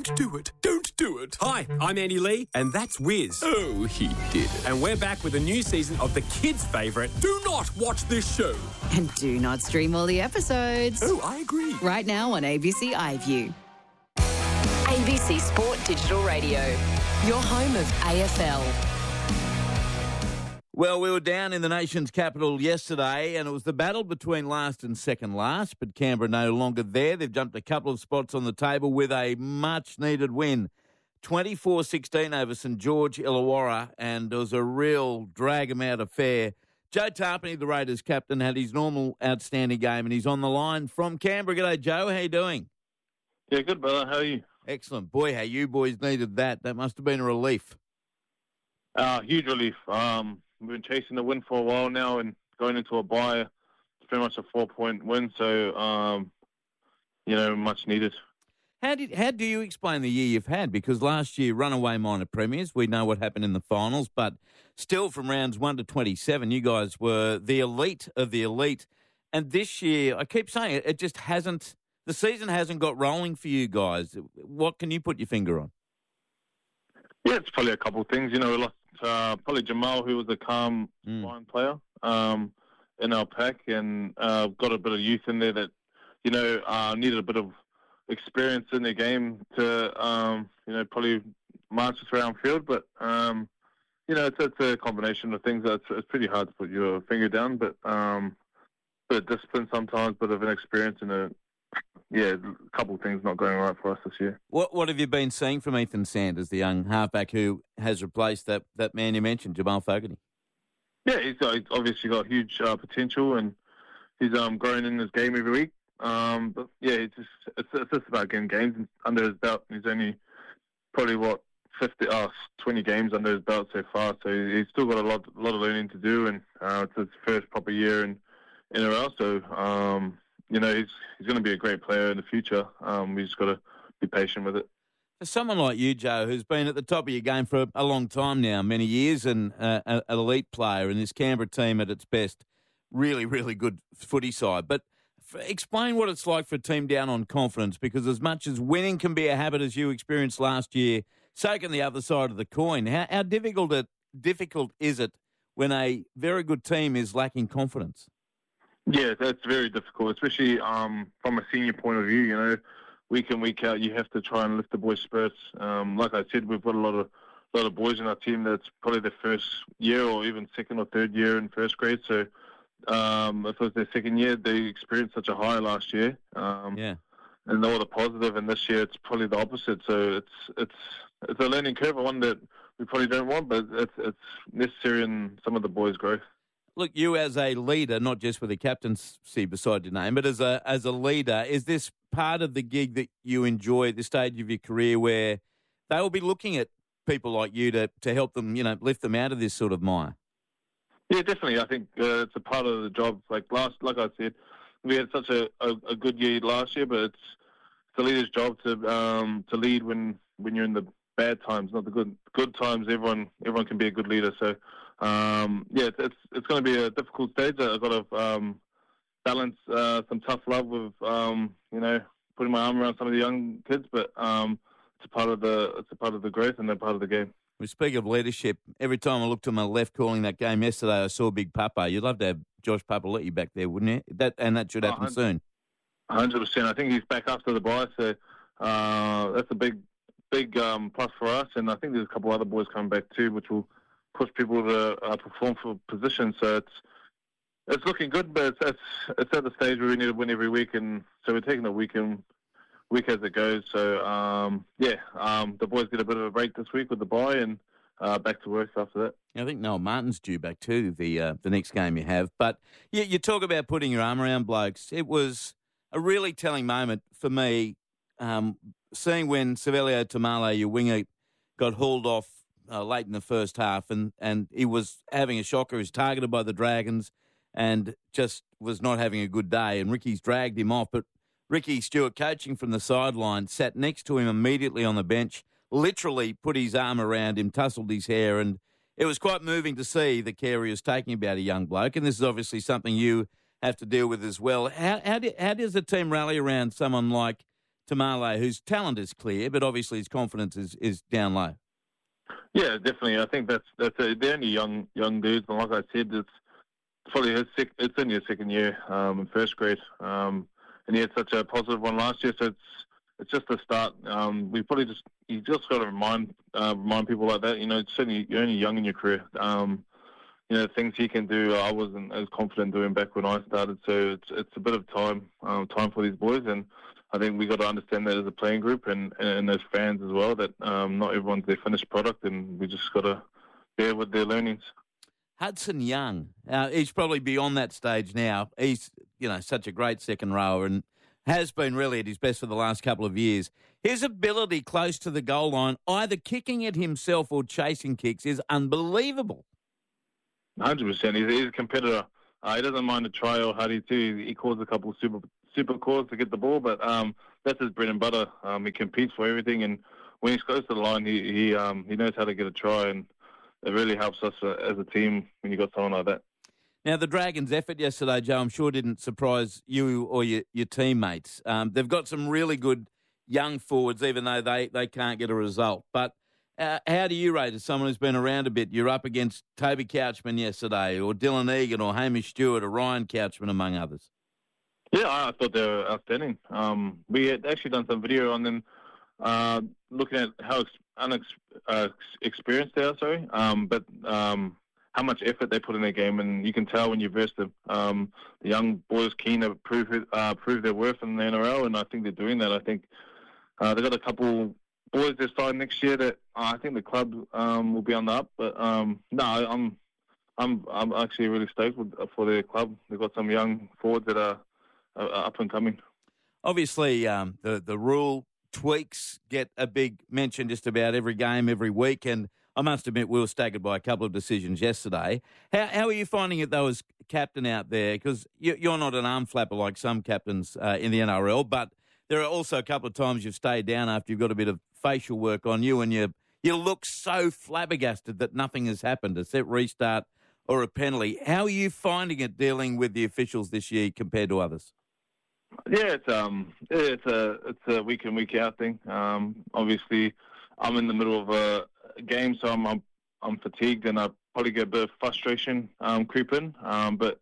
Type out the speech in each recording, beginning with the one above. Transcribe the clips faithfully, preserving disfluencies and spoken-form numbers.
Don't do it. Don't do it. Hi, I'm Andy Lee, and that's Wiz. Oh, he did it. And we're back with a new season of the kids' favourite, Do Not Watch This Show. And do not stream all the episodes. Oh, I agree. Right now on A B C iView. A B C Sport Digital Radio, your home of A F L. Well, we were down in the nation's capital yesterday, and it was the battle between last and second last, but Canberra no longer there. They've jumped a couple of spots on the table with a much-needed win. twenty-four sixteen over St George Illawarra, and it was a real drag-em-out affair. Joe Tarpany, the Raiders captain, had his normal outstanding game, and he's on the line from Canberra. G'day, Joe. How you doing? Yeah, good, brother. How are you? Excellent. Boy, how you boys needed that. That must have been a relief. Uh, huge relief. Um, we've been chasing the win for a while now, and going into a bye, it's pretty much a four-point win, so, um, you know, much needed. How did how do you explain the year you've had? Because last year, runaway minor premiers, we know what happened in the finals, but still from rounds one to twenty-seven, you guys were the elite of the elite. And this year, I keep saying it, it just hasn't, the season hasn't got rolling for you guys. What can you put your finger on? Yeah, it's probably a couple of things. You know, we lost uh, probably Jamal, who was a calm Mm. line player um, in our pack, and uh, got a bit of youth in there that, you know, uh, needed a bit of experience in their game to, um, you know, probably march us around field. But, um, you know, it's, it's a combination of things. That's it's pretty hard to put your finger down, but um, bit of discipline sometimes, bit of an experience, and a yeah, a couple of things not going right for us this year. What what have you been seeing from Ethan Sanders, the young halfback who has replaced that, that man you mentioned, Jamal Fogarty? Yeah, he's, got, he's obviously got huge uh, potential, and he's um, growing in his game every week. Um, but yeah, it's just it's, it's just about getting games under his belt. He's only probably what fifty, uh, twenty games under his belt so far, so he's still got a lot, a lot of learning to do, and uh, it's his first proper year in in a row. So um, you know, he's he's going to be a great player in the future. Um, we just got to be patient with it. For someone like you, Joe, who's been at the top of your game for a long time now, many years, and uh, an elite player in this Canberra team at its best, really, really good footy side. But f- explain what it's like for a team down on confidence, because as much as winning can be a habit, as you experienced last year, so can the other side of the coin. How, how difficult it difficult is it when a very good team is lacking confidence? Yeah, that's very difficult, especially um, from a senior point of view. You know, week in, week out, you have to try and lift the boys' spirits. Um, like I said, we've got a lot of a lot of boys in our team that's probably their first year or even second or third year in first grade. So um, if it was their second year, they experienced such a high last year. Um, Yeah. And all the positive, and this year it's probably the opposite. So it's it's it's a learning curve, one that we probably don't want, but it's it's necessary in some of the boys' growth. Look, you as a leader, not just with a captaincy beside your name, but as a as a leader, is this part of the gig that you enjoy at this stage of your career, where they will be looking at people like you to, to help them, you know, lift them out of this sort of mire? Yeah, definitely. I think uh, it's a part of the job. Like last, like I said, we had such a, a, a good year last year, but it's it's the leader's job to um, to lead when, when you're in the bad times, not the good good times. Everyone everyone can be a good leader. So um, yeah, it's it's, it's going to be a difficult stage. I've got to um, balance uh, some tough love with um, you know putting my arm around some of the young kids, but um, it's a part of the it's a part of the growth and a part of the game. We speak of leadership. Every time I look to my left calling that game yesterday, I saw Big Papa. You'd love to have Josh Papali'i back there, wouldn't you? That and that should happen Oh, soon. one hundred percent. I think he's back after the bye, so uh, that's a big, big um, plus for us. And I think there's a couple other boys coming back too, which will push people to uh, perform for positions. So it's it's looking good, but it's, it's it's at the stage where we need to win every week, and so we're taking the week in, week as it goes. So um, yeah, um, the boys get a bit of a break this week with the bye, and uh, back to work after that. I think Noel Martin's due back too, the uh, the next game you have. But you, you talk about putting your arm around blokes. It was a really telling moment for me, um, seeing when Savelio Tamale, your winger, got hauled off uh, late in the first half, and, and he was having a shocker. He was targeted by the Dragons and just was not having a good day, and Ricky's dragged him off. But Ricky Stewart, coaching from the sideline, sat next to him immediately on the bench, literally put his arm around him, tussled his hair, and it was quite moving to see the care he was taking about a young bloke. And this is obviously something you have to deal with as well. How how, do, how does the team rally around someone like Tamale, whose talent is clear, but obviously his confidence is, is down low. Yeah, definitely. I think that's that's a, they're only young young dudes, and like I said, it's probably his sec, it's only his second year um, in first grade, um, and he had such a positive one last year. So it's it's just a start. Um, we probably just you just got to remind uh, remind people like that. You know, certainly you're only young in your career. Um, you know, things he can do, I wasn't as confident doing back when I started. So it's it's a bit of time um, time for these boys, and I think we got to understand that as a playing group and, and as fans as well, that um, not everyone's their finished product, and we just got to bear with their learnings. Hudson Young, uh, he's probably beyond that stage now. He's, you know, such a great second rower and has been really at his best for the last couple of years. His ability close to the goal line, either kicking it himself or chasing kicks, is unbelievable. one hundred percent. He's, he's a competitor. Uh, he doesn't mind a try or huddy too. He calls a couple of super super calls to get the ball, but um, that's his bread and butter. Um, he competes for everything, and when he's close to the line, he he um, he knows how to get a try, and it really helps us uh, as a team when you got someone like that. Now, the Dragons' effort yesterday, Joe, I'm sure didn't surprise you or your, your teammates. Um, they've got some really good young forwards, even though they, they can't get a result. But uh, how do you rate as someone who's been around a bit? You're up against Toby Couchman yesterday, or Dylan Egan, or Hamish Stewart, or Ryan Couchman, among others. Yeah, I thought they were outstanding. Um, we had actually done some video on them, uh, looking at how ex- unex- uh, experienced they are, sorry, um, but um, how much effort they put in their game, and you can tell when you verse them. Um, the young boys keen to prove it, uh, prove their worth in the N R L, and I think they're doing that. I think uh, they've got a couple boys they're starting next year that uh, I think the club um, will be on the up. But um, no, I'm I'm I'm actually really stoked with, for their club. They've got some young forwards that are Uh, up and coming. Obviously, um, the the rule tweaks get a big mention just about every game, every week, and I must admit we were staggered by a couple of decisions yesterday. How how are you finding it though as captain out there? Because you, you're not an arm flapper like some captains uh, in the N R L, but there are also a couple of times you've stayed down after you've got a bit of facial work on you, and you you look so flabbergasted that nothing has happened, a set restart or a penalty. How are you finding it dealing with the officials this year compared to others? Yeah, it's um, it's a it's a week in week out thing. Um, obviously, I'm in the middle of a game, so I'm I'm, I'm fatigued, and I probably get a bit of frustration um, creep in. Um, but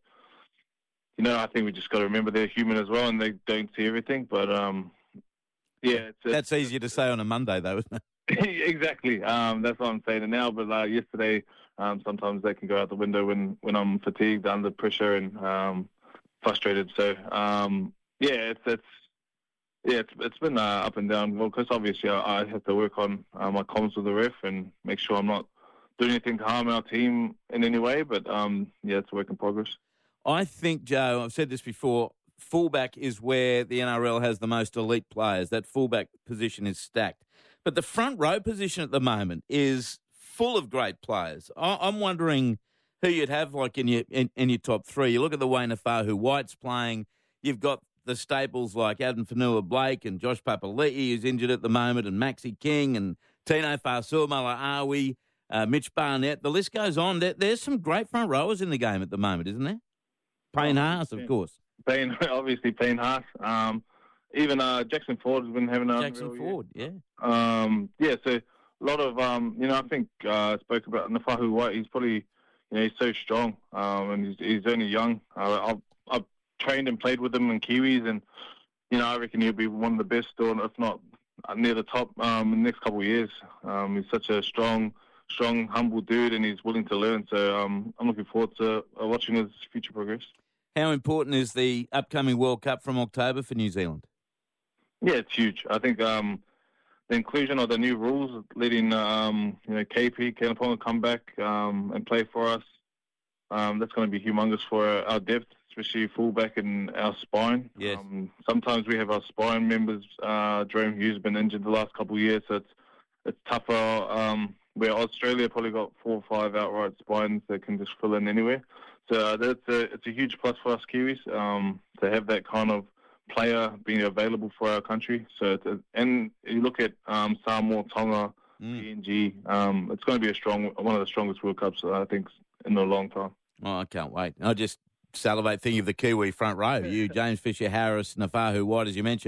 you know, I think we just got to remember they're human as well, and they don't see everything. But um, yeah, it's, it's, that's easier to say on a Monday, though, isn't it? Exactly. Um, that's what I'm saying now. But uh, yesterday, um, sometimes they can go out the window when, when I'm fatigued, under pressure, and um, frustrated. So. Um, Yeah, it's it's yeah, it's it's been uh, up and down. Well, because obviously I, I have to work on uh, my comms with the ref and make sure I'm not doing anything to harm our team in any way. But um, yeah, it's a work in progress. I think, Joe, I've said this before. Fullback is where the N R L has the most elite players. That fullback position is stacked, but the front row position at the moment is full of great players. I, I'm wondering who you'd have like in your in, in your top three. You look at the way Nafahu White's playing. You've got the staples like Adam Fanua-Blake and Josh Papali'i, who's injured at the moment, and Maxi King and Tino Fa'asuamaleaui, uh, Mitch Barnett. The list goes on. There, there's some great front rowers in the game at the moment, isn't there? Payne oh, Haas, of yeah. course. Payne, obviously Payne Haas. Um, even uh, Jackson Ford has been having a Jackson Ford, year. yeah. Um, yeah, so a lot of, um, you know, I think uh, I spoke about Nafahu White. He's probably, you know, he's so strong, um, and he's, he's only young. Uh, I've, I've trained and played with him in Kiwis, and you know I reckon he'll be one of the best, or if not near the top, um, in the next couple of years. Um, he's such a strong, strong, humble dude, and he's willing to learn. So um, I'm looking forward to uh, watching his future progress. How important is the upcoming World Cup from October for New Zealand? Yeah, it's huge. I think um, the inclusion of the new rules, letting um, you know K P Kanaponga come back um, and play for us, um, that's going to be humongous for our depth, especially fullback and our spine. Yes. Um, sometimes we have our spine members. Uh, Jerome Hughes has been injured the last couple of years, so it's it's tougher. Um, where Australia probably got four or five outright spines that can just fill in anywhere. So uh, that's a, it's a huge plus for us Kiwis um, to have that kind of player being available for our country. So it's a, and you look at um, Samoa, Tonga, mm. P N G. Um, it's going to be a strong, one of the strongest World Cups I think in a long time. Oh, I can't wait. I just salivate thinking of the Kiwi front row. You, James Fisher-Harris, Nafahu White, as you mentioned,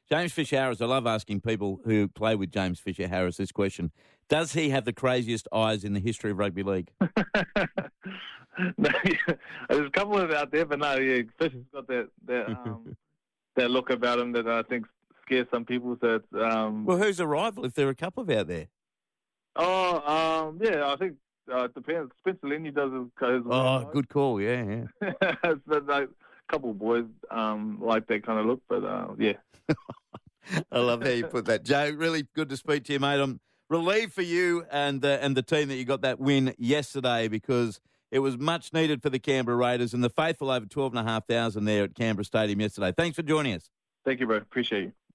James Fisher-Harris, I love asking people who play with James Fisher-Harris this question. Does he have the craziest eyes in the history of rugby league? No, yeah. There's a couple of it out there, but no, yeah, Fisher's got that that, um, that look about him that I think scares some people. So it's, um, Well, who's a rival if there are a couple of out there? oh, um, yeah, I think uh, it depends. Spencer Lenny does his, his Oh, good call, yeah, yeah. so, like, a couple of boys um, like that kind of look, but uh, yeah. I love how you put that. Joe, really good to speak to you, mate. I'm relieved for you and uh, and the team that you got that win yesterday because it was much needed for the Canberra Raiders and the faithful over twelve and a half thousand there at Canberra Stadium yesterday. Thanks for joining us. Thank you, bro. Appreciate you.